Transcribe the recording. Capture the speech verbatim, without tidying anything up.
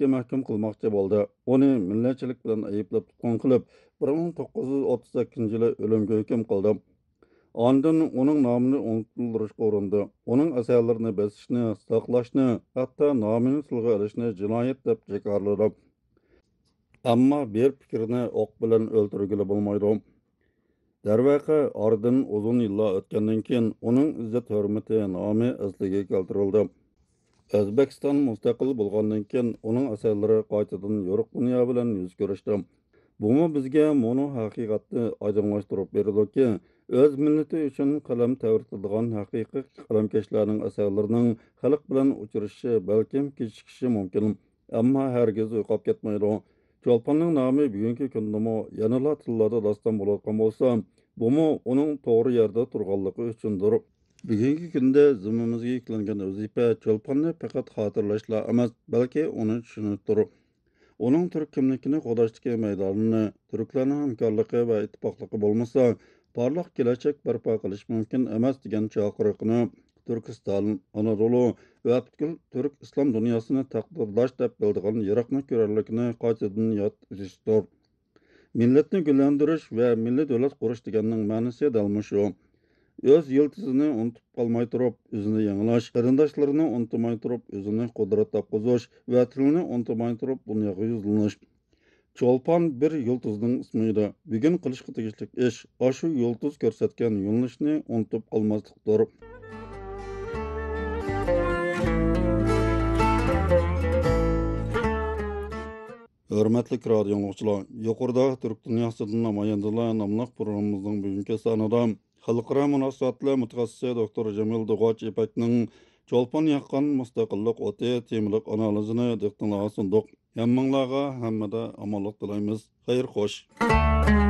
ishga mahkum qilmoqchi bo'ldi. Uni millatchilik bilan ayblab tutqun qilib, bir ming to'qqiz yuz o'ttiz sakkizinchi yili o'limga hukm qildi. Ondan uning nomini unutildirishga urindi. Uning asarlarini besishni, saqlashni, hatto nomini tilga olishni jinoyat deb jakorladi. Ammo bir fikrni o'q bilan o'ldirgili bo'lmaydi. Darvaqa oradan uzun yillar o'tgandan keyin uning izzat hurmati nomi asliga keltirildi. O'zbekiston mustaqil bo'lgandan keyin uning asarlari qaytadan yo'riq dunyo bilan yuz ko'rishdi. Bumi bizga mono haqiqatni oydinlashtirib beradiki, o'z millati uchun qalam tavritadigan haqiqiy qalamkashlarning asarlarining xalq bilan uchrashishi balkim kechikishi mumkin, ammo hargiz yo'qolib ketmaydi. Cho'lponning nomi bugungi kundami yanala tillarda doston bo'layotgan bo'lsa, bumi uning to'g'ri yerda turganligi uchundir. Bugungi kunda zimmamizga yuklangan vazifa Cho'lponni faqat xotirlashla emas, balki uni tushuntirib, uning turk kimligini qo'dashdagi maydonini, turklarning hamkorligi va ittifoqligi bo'lmasa, porloq kelajak barpo qilish mumkin emas degan chaqiriqni Turkiston, Anadolu va butkul turk islom dunyosini taqdirdosh deb bildigan yiroqni ko'rarlikni qaytadan yod etishdir. Millatni gullantirish va milliy davlat qurish deganning ma'nosi dalmushu. Öz yıldızını unutup kalmay turib, özünü yangilash, qarindoshlarini unutmay turib, özünü qudrat topqizish va tilini unutmay turib, dunyoga yuzlanish. Cho'lpon bir yulduzning ismi edi. Bugun qilishga tegishli ish, shu yulduz ko'rsatgan yo'nalishni unutib qolmaslikdir. Hörmətli radio dinləyicilər, yuqorida Türk Dünyası'nın namoyandalar namlıq programımızın bugünkü sonida xalqaro munosabatlar mutaxassisi doktor Jamil Dug'och İpekning Cho'lpon yaqqan mustaqillik o'ti temalik analizini diqqatingizga sunduq. Hammanglarga hammada omonlik tilaymiz. Xayr, xo'sh.